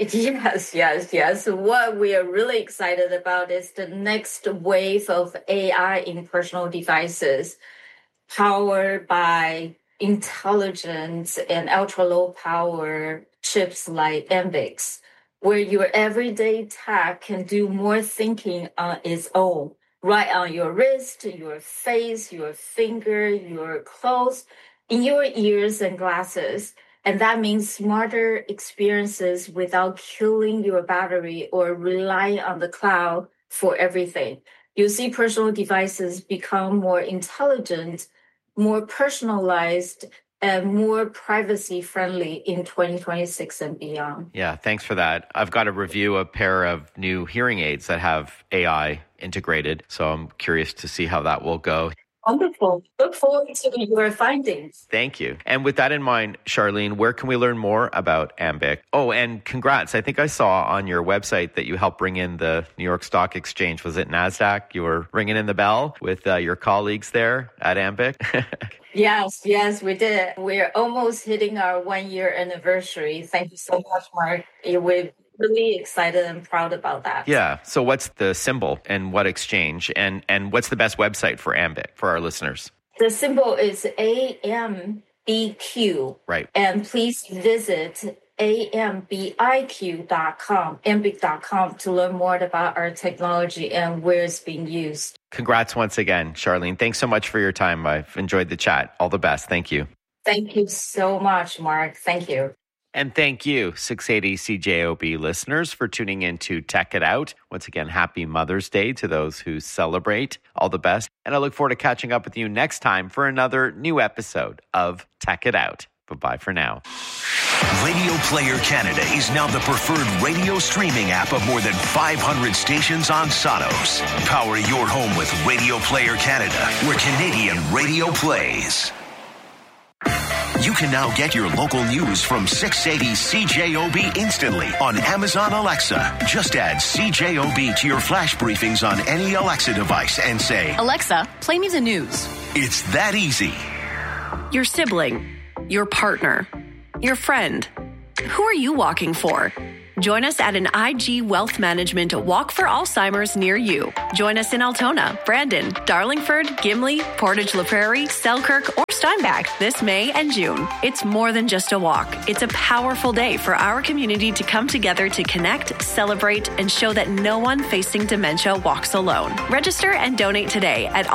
Yes. What we are really excited about is the next wave of AI in personal devices powered by intelligent and ultra-low power chips like MBICs, where your everyday tech can do more thinking on its own. Right on your wrist, your face, your finger, your clothes, in your ears and glasses. And that means smarter experiences without killing your battery or relying on the cloud for everything. You'll see personal devices become more intelligent, more personalized, and more privacy friendly in 2026 and beyond. Yeah, thanks for that. I've got to review a pair of new hearing aids that have AI integrated, so I'm curious to see how that will go. Wonderful. Look forward to your findings. Thank you. And with that in mind, Charlene, where can we learn more about Ambic? Oh, and congrats. I think I saw on your website that you helped bring in the New York Stock Exchange. Was it NASDAQ? You were ringing in the bell with your colleagues there at Ambic? Yes, we did. We're almost hitting our 1-year anniversary. Thank you so much, Mark. We're really excited and proud about that. Yeah. So what's the symbol and what exchange? And what's the best website for Ambic for our listeners? The symbol is AMBQ. Right. And please visit ambiq.com, ambic.com, to learn more about our technology and where it's being used. Congrats once again, Charlene. Thanks so much for your time. I've enjoyed the chat. All the best. Thank you. Thank you so much, Mark. Thank you. And thank you, 680 CJOB listeners, for tuning in to Tech It Out. Once again, happy Mother's Day to those who celebrate. All the best. And I look forward to catching up with you next time for another new episode of Tech It Out. Bye-bye for now. Radio Player Canada is now the preferred radio streaming app of more than 500 stations on Sonos. Power your home with Radio Player Canada, where Canadian radio plays. You can now get your local news from 680 CJOB instantly on Amazon Alexa. Just add CJOB to your flash briefings on any Alexa device and say, Alexa, play me the news. It's that easy. Your sibling, your partner, your friend. Who are you walking for? Join us at an IG Wealth Management Walk for Alzheimer's near you. Join us in Altona, Brandon, Darlingford, Gimli, Portage La Prairie, Selkirk, or Steinbach this May and June. It's more than just a walk. It's a powerful day for our community to come together to connect, celebrate, and show that no one facing dementia walks alone. Register and donate today at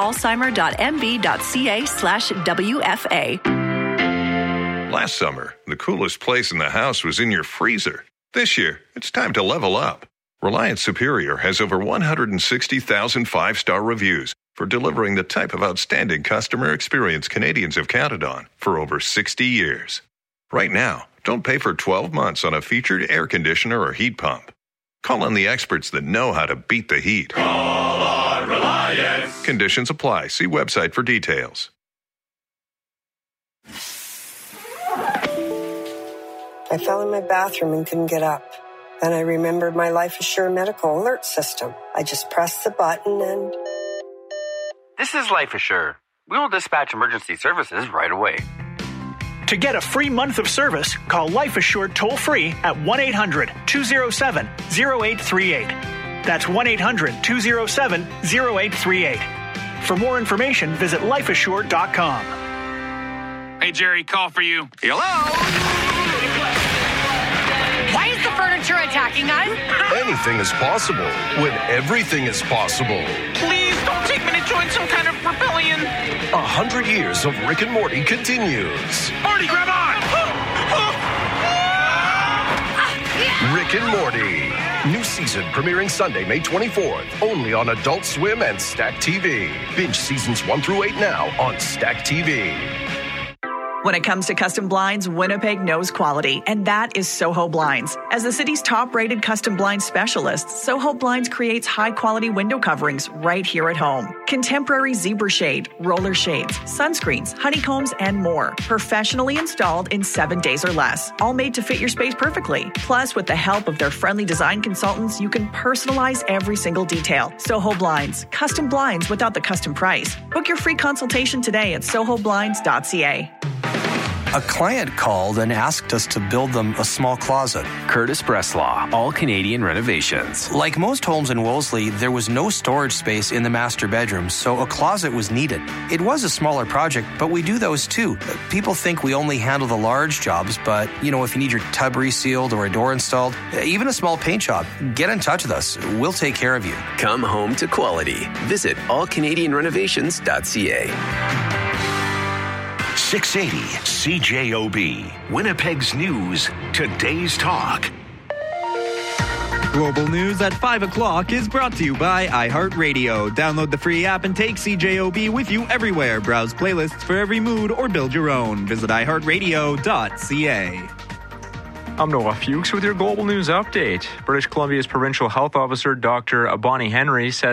alzheimer.mb.ca/WFA. Last summer, the coolest place in the house was in your freezer. This year, it's time to level up. Reliance Superior has over 160,000 five-star reviews for delivering the type of outstanding customer experience Canadians have counted on for over 60 years. Right now, don't pay for 12 months on a featured air conditioner or heat pump. Call on the experts that know how to beat the heat. Call on Reliance. Conditions apply. See website for details. I fell in my bathroom and couldn't get up. Then I remembered my Life Assure medical alert system. I just pressed the button and... This is Life Assure. We will dispatch emergency services right away. To get a free month of service, call Life Assured toll-free at 1-800-207-0838. That's 1-800-207-0838. For more information, visit lifeassured.com. Hey, Jerry, call for you. Hello? Why is the furniture attacking us? Anything is possible when everything is possible. Please don't take me to join some kind of rebellion. 100 years of Rick and Morty continues. Morty, grab on! Rick and Morty. New season premiering Sunday, May 24th. Only on Adult Swim and Stack TV. Binge seasons 1 through 8 now on Stack TV. When it comes to custom blinds, Winnipeg knows quality, and that is Soho Blinds. As the city's top-rated custom blind specialist, Soho Blinds creates high-quality window coverings right here at home. Contemporary zebra shade, roller shades, sunscreens, honeycombs, and more. Professionally installed in 7 days or less. All made to fit your space perfectly. Plus, with the help of their friendly design consultants, you can personalize every single detail. Soho Blinds. Custom blinds without the custom price. Book your free consultation today at sohoblinds.ca. A client called and asked us to build them a small closet. Curtis Breslaw, All Canadian Renovations. Like most homes in Wolseley, there was no storage space in the master bedroom, so a closet was needed. It was a smaller project, but we do those too. People think we only handle the large jobs, but, if you need your tub resealed or a door installed, even a small paint job, get in touch with us. We'll take care of you. Come home to quality. Visit allcanadianrenovations.ca. 680 CJOB, Winnipeg's News, Today's Talk. Global News at 5 o'clock is brought to you by iHeartRadio. Download the free app and take CJOB with you everywhere. Browse playlists for every mood or build your own. Visit iHeartRadio.ca. I'm Noah Fuchs with your Global News Update. British Columbia's Provincial Health Officer, Dr. Bonnie Henry, says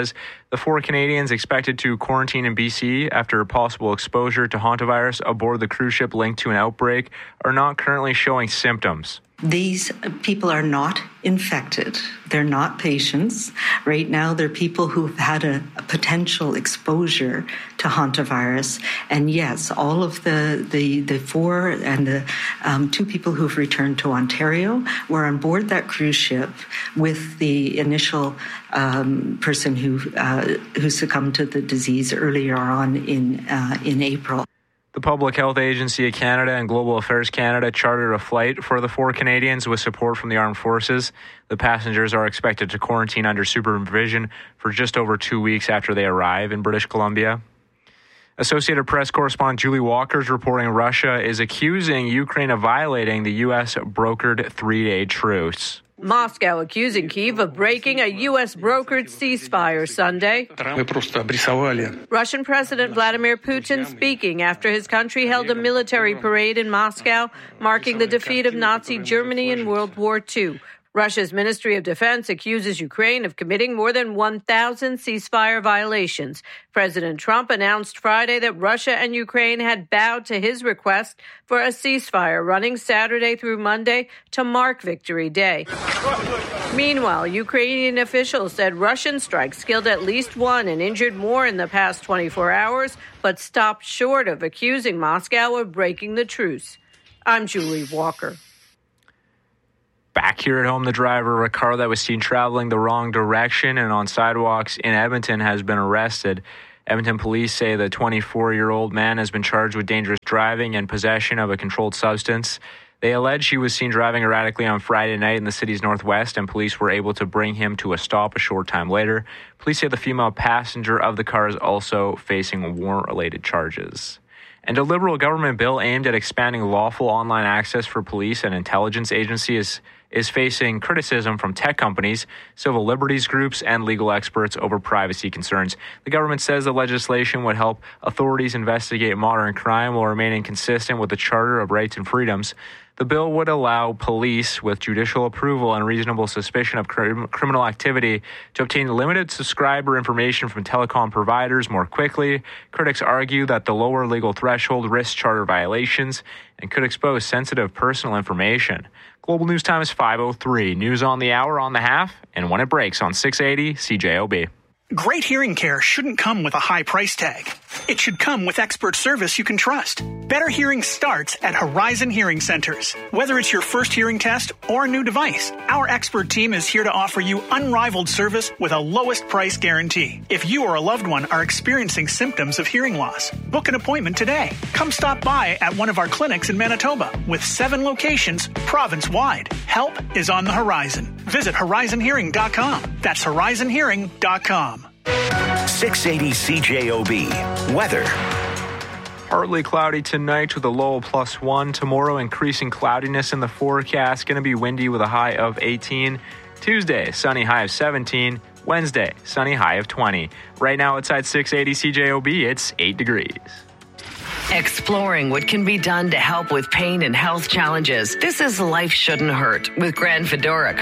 The 4 Canadians expected to quarantine in BC after possible exposure to hantavirus aboard the cruise ship linked to an outbreak are not currently showing symptoms. These people are not infected. They're not patients. Right now, they're people who've had a potential exposure to hantavirus. And yes, all of the 4 and the 2 people who've returned to Ontario were on board that cruise ship with the initial person who succumbed to the disease earlier on in April. The Public Health Agency of Canada and Global Affairs Canada chartered a flight for the 4 Canadians with support from the armed forces. The passengers are expected to quarantine under supervision for just over 2 weeks after they arrive in British Columbia. Associated Press correspondent Julie Walker is reporting Russia is accusing Ukraine of violating the U.S. brokered 3-day truce. Moscow accusing Kyiv of breaking a U.S. brokered ceasefire Sunday. Russian President Vladimir Putin speaking after his country held a military parade in Moscow, marking the defeat of Nazi Germany in World War II. Russia's Ministry of Defense accuses Ukraine of committing more than 1,000 ceasefire violations. President Trump announced Friday that Russia and Ukraine had bowed to his request for a ceasefire running Saturday through Monday to mark Victory Day. Meanwhile, Ukrainian officials said Russian strikes killed at least 1 and injured more in the past 24 hours, but stopped short of accusing Moscow of breaking the truce. I'm Julie Walker. Back here at home, the driver of a car that was seen traveling the wrong direction and on sidewalks in Edmonton has been arrested. Edmonton police say the 24-year-old man has been charged with dangerous driving and possession of a controlled substance. They allege he was seen driving erratically on Friday night in the city's northwest, and police were able to bring him to a stop a short time later. Police say the female passenger of the car is also facing warrant-related charges. And a Liberal government bill aimed at expanding lawful online access for police and intelligence agencies is facing criticism from tech companies, civil liberties groups, and legal experts over privacy concerns. The government says the legislation would help authorities investigate modern crime while remaining consistent with the Charter of Rights and Freedoms. The bill would allow police, with judicial approval and reasonable suspicion of criminal activity, to obtain limited subscriber information from telecom providers more quickly. Critics argue that the lower legal threshold risks charter violations and could expose sensitive personal information. Global News Time is 5:03. News on the hour, on the half, and when it breaks on 680 CJOB. Great hearing care shouldn't come with a high price tag. It should come with expert service you can trust. Better hearing starts at Horizon Hearing Centers. Whether it's your first hearing test or a new device, our expert team is here to offer you unrivaled service with a lowest price guarantee. If you or a loved one are experiencing symptoms of hearing loss, book an appointment today. Come stop by at one of our clinics in Manitoba with 7 locations province-wide. Help is on the horizon. Visit horizonhearing.com. That's horizonhearing.com. 680 CJOB. Weather. Partly cloudy tonight with a low of +1. Tomorrow, increasing cloudiness in the forecast. Going to be windy with a high of 18. Tuesday, sunny, high of 17. Wednesday, sunny, high of 20. Right now outside 680 CJOB, it's 8 degrees. Exploring what can be done to help with pain and health challenges. This is Life Shouldn't Hurt with Grant Fedoruk.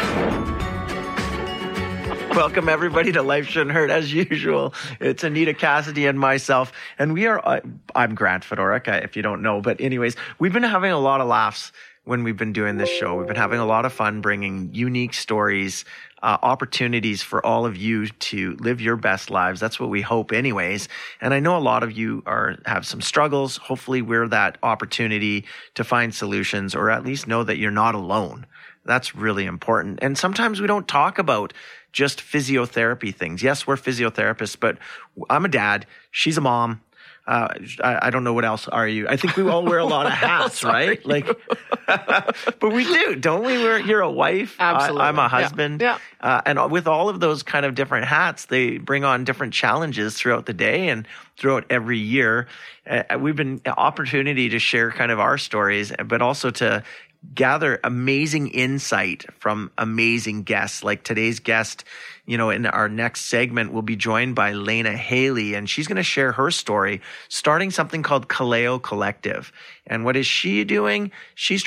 Welcome, everybody, to Life Shouldn't Hurt. As usual, it's Anita Cassidy and myself. And we are, I'm Grant Fedoruk, if you don't know. But anyways, we've been having a lot of laughs when we've been doing this show. We've been having a lot of fun bringing unique stories, opportunities for all of you to live your best lives. That's what we hope anyways. And I know a lot of you have some struggles. Hopefully we're that opportunity to find solutions, or at least know that you're not alone. That's really important. And sometimes we don't talk about just physiotherapy things. Yes, we're physiotherapists, but I'm a dad. She's a mom. I don't know what else are you. I think we all wear a lot of hats, right? Like, but we do, don't we? You're a wife. Absolutely. I'm a husband. Yeah. And with all of those kind of different hats, they bring on different challenges throughout the day and throughout every year. We've been an opportunity to share kind of our stories, but also to gather amazing insight from amazing guests. Like today's guest, in our next segment, we'll be joined by Lena Haley, and she's going to share her story, starting something called Kaleo Collective. And what is she doing? She's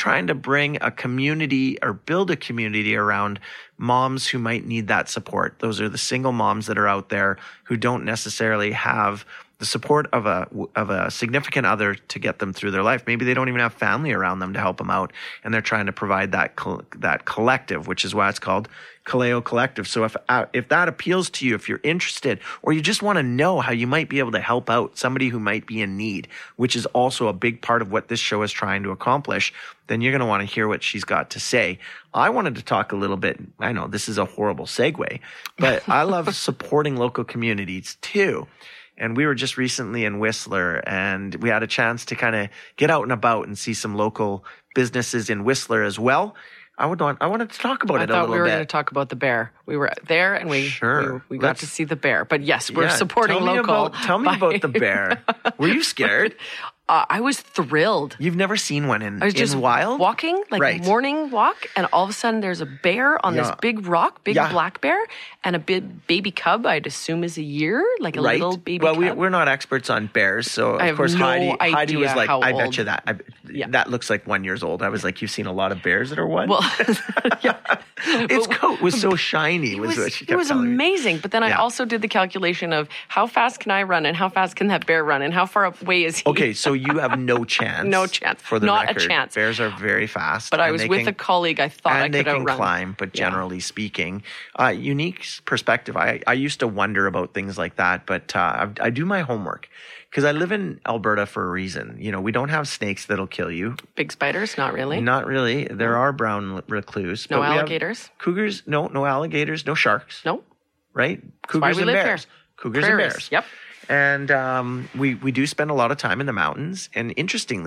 trying to bring a community or build a community around moms who might need that support. Those are the single moms that are out there who don't necessarily have the support of a significant other to get them through their life. Maybe they don't even have family around them to help them out, and they're trying to provide that collective, which is why it's called Kaleo Collective. So if that appeals to you, if you're interested, or you just want to know how you might be able to help out somebody who might be in need, which is also a big part of what this show is trying to accomplish, then you're going to want to hear what she's got to say. I wanted to talk a little bit. I know this is a horrible segue, but I love supporting local communities too. And we were just recently in Whistler, and we had a chance to kind of get out and about and see some local businesses in Whistler as well. I wanted to talk about it a little bit. I thought we were going to talk about the bear. We were there, and we got to see the bear. But yes, we're supporting local. Tell me about the bear. Were you scared? I was thrilled. You've never seen one in wild? I was just walking, morning walk, and all of a sudden there's a bear on this big rock, black bear, and a big baby cub, I'd assume is a year, like a little baby cub. Well, we're not experts on bears, so of course Heidi was like, I bet you that. That looks like 1 year old. I was like, you've seen a lot of bears that are one? Well, its coat was so shiny. It was amazing. But then I also did the calculation of how fast can I run and how fast can that bear run and how far away is he? Okay, so you have no chance. No chance. For the Not record. a chance. Bears are very fast. But I was with a colleague. I thought I could outrun. And they can climb, but generally speaking, unique perspective. I used to wonder about things like that, but I do my homework because I live in Alberta for a reason. You know, we don't have snakes that'll kill you. Big spiders? Not really. Not really. There are brown recluse. No alligators? Cougars? No alligators. No sharks. No. Right? Cougars and bears. Cougars and bears. Yep. And we do spend a lot of time in the mountains. And interestingly,